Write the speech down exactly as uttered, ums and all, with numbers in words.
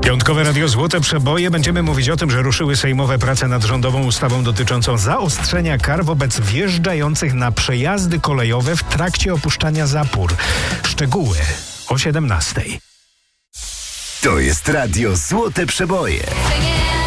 Piątkowe Radio Złote Przeboje. Będziemy mówić o tym, że ruszyły sejmowe prace nad rządową ustawą dotyczącą zaostrzenia kar wobec wjeżdżających na przejazdy kolejowe w trakcie opuszczania zapór. Szczegóły o siedemnastej. To jest Radio Złote Przeboje.